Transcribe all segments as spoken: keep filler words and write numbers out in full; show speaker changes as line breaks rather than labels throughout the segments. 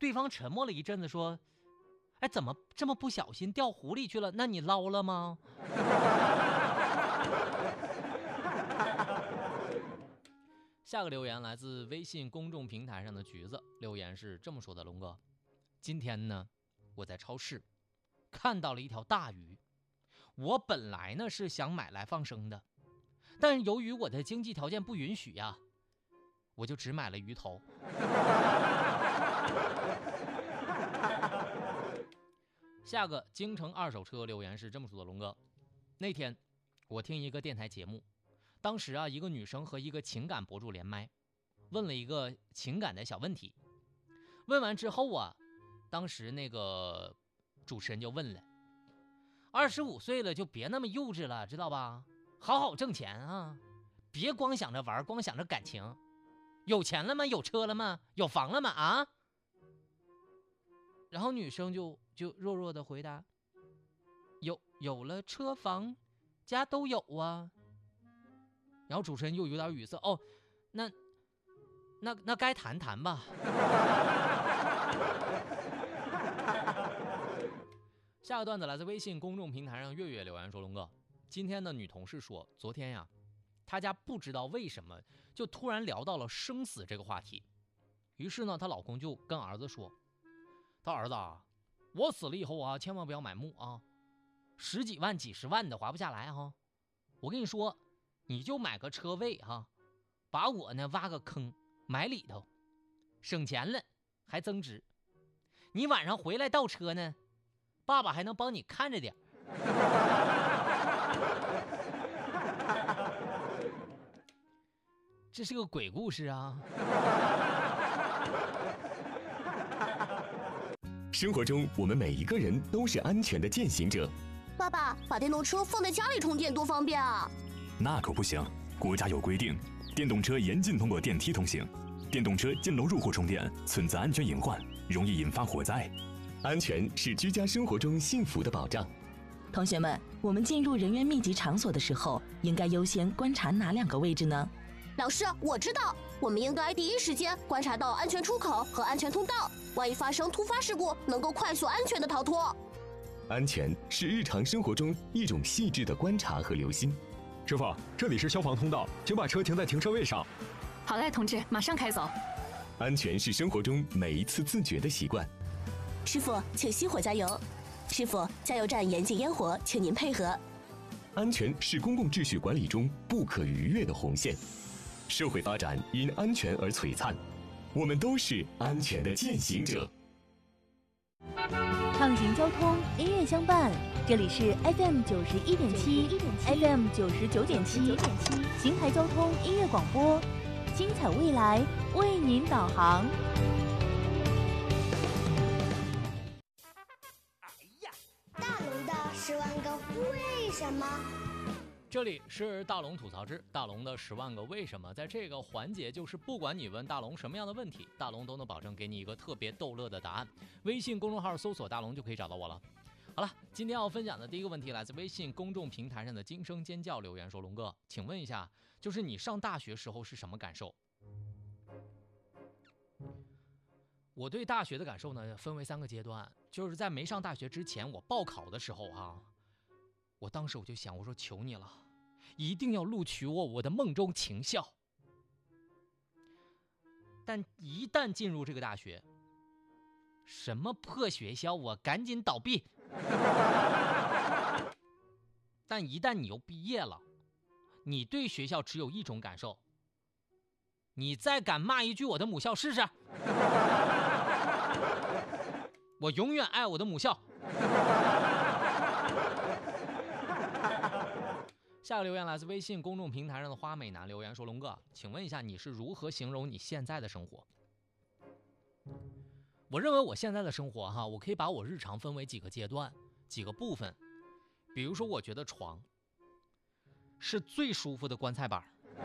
对方沉默了一阵子，说：“哎，怎么这么不小心掉湖里去了？那你捞了吗？”下个留言来自微信公众平台上的橘子，留言是这么说的：龙哥，今天呢，我在超市看到了一条大鱼，我本来呢是想买来放生的，但由于我的经济条件不允许呀，我就只买了鱼头。下个京城二手车留言是这么说的：龙哥，那天我听一个电台节目，当时啊，一个女生和一个情感博主连麦，问了一个情感的小问题。问完之后啊，当时那个主持人就问了：二十五岁了就别那么幼稚了，知道吧？好好挣钱啊，别光想着玩，光想着感情。有钱了吗？有车了吗？有房了吗？啊？然后女生就就弱弱的回答：有有了车房家都有啊。然后主持人又有点语塞，哦，那那那该谈谈吧。下个段子来自微信公众平台上月月留言说：龙哥，今天的女同事说，昨天呀，她家不知道为什么就突然聊到了生死这个话题。于是呢，她老公就跟儿子说：他儿子啊，我死了以后啊，千万不要买墓啊，十几万几十万的划不下来哈。我跟你说，你就买个车位哈，把我呢挖个坑埋里头，省钱了还增值。你晚上回来倒车呢，爸爸还能帮你看着点。这是个鬼故事啊。
生活中，我们每一个人都是安全的践行者。
爸爸，把电动车放在家里充电多方便啊！
那可不行，国家有规定，电动车严禁通过电梯通行，电动车进楼入户充电存在安全隐患，容易引发火灾。
安全是居家生活中幸福的保障。
同学们，我们进入人员密集场所的时候，应该优先观察哪两个位置呢？
老师，我知道，我们应该第一时间观察到安全出口和安全通道，万一发生突发事故，能够快速安全的逃脱。
安全是日常生活中一种细致的观察和留心。
师傅，这里是消防通道，请把车停在停车位上。
好嘞，同志，马上开走。
安全是生活中每一次自觉的习惯。
师傅，请熄火加油。师傅，加油站严禁烟火，请您配合。
安全是公共秩序管理中不可逾越的红线。社会发展因安全而璀璨，我们都是安全的践行者。
畅行交通，音乐相伴，这里是 F M 九十一点七 ，F M 九十九点七，邢台交通音乐广播，精彩未来为您导航。
哎呀，大龙的十万个为什么。
这里是大龙吐槽之大龙的十万个为什么，在这个环节就是不管你问大龙什么样的问题，大龙都能保证给你一个特别逗乐的答案。微信公众号搜索大龙就可以找到我了。好了，今天要分享的第一个问题来自微信公众平台上的惊声尖叫留言说：龙哥，请问一下，就是你上大学时候是什么感受？我对大学的感受呢，分为三个阶段。就是在没上大学之前，我报考的时候啊，我当时我就想，我说求你了，一定要录取我，我的梦中情校。但一旦进入这个大学，什么破学校，我赶紧倒闭。但一旦你又毕业了，你对学校只有一种感受，你再敢骂一句我的母校试试。我永远爱我的母校。下个留言来自微信公众平台上的花美男留言说：龙哥，请问一下，你是如何形容你现在的生活？我认为我现在的生活哈，我可以把我日常分为几个阶段几个部分。比如说，我觉得床是最舒服的棺材板，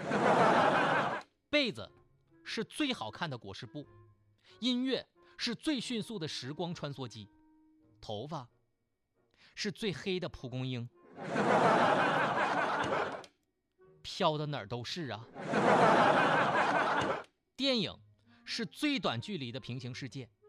被子是最好看的裹尸布，音乐是最迅速的时光穿梭机，头发是最黑的蒲公英，飘到哪儿都是啊。电影是最短距离的平行世界，